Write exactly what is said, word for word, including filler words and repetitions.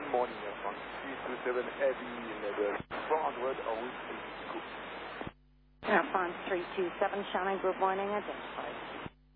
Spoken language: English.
morning, Air France three two seven heavy level four hundred or with eighty. Air France three two seven, Shannon, good morning, identified.